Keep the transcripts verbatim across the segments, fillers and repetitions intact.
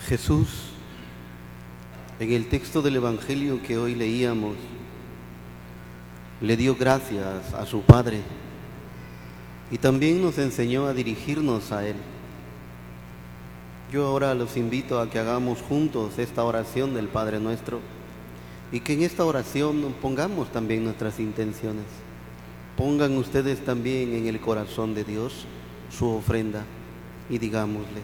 Jesús, en el texto del Evangelio que hoy leíamos, le dio gracias a su Padre y también nos enseñó a dirigirnos a Él. Yo ahora los invito a que hagamos juntos esta oración del Padre Nuestro y que en esta oración pongamos también nuestras intenciones. Pongan ustedes también en el corazón de Dios su ofrenda y digámosle: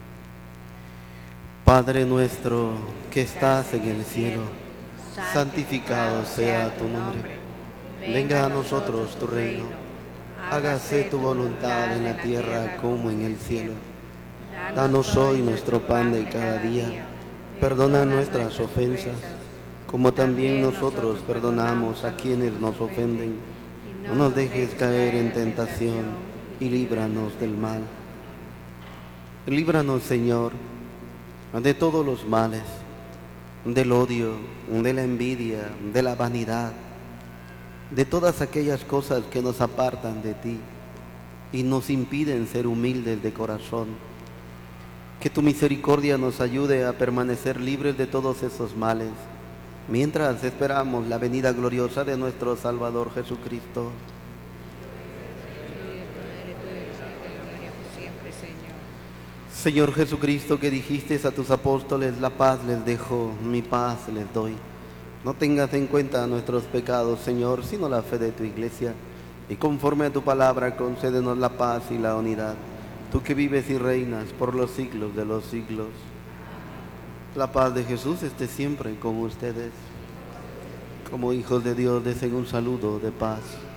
Padre nuestro que estás en el cielo, santificado sea tu nombre. Venga a nosotros tu reino. Hágase tu voluntad en la tierra como en el cielo. Danos hoy nuestro pan de cada día. Perdona nuestras ofensas, como también nosotros perdonamos a quienes nos ofenden. No nos dejes caer en tentación y líbranos del mal. Líbranos, Señor, de todos los males, del odio, de la envidia, de la vanidad, de todas aquellas cosas que nos apartan de ti y nos impiden ser humildes de corazón. Que tu misericordia nos ayude a permanecer libres de todos esos males, mientras esperamos la venida gloriosa de nuestro Salvador Jesucristo. Señor Jesucristo, que dijiste a tus apóstoles: la paz les dejo, mi paz les doy. No tengas en cuenta nuestros pecados, Señor, sino la fe de tu iglesia. Y conforme a tu palabra, concédenos la paz y la unidad. Tú que vives y reinas por los siglos de los siglos. La paz de Jesús esté siempre con ustedes. Como hijos de Dios, deseen un saludo de paz.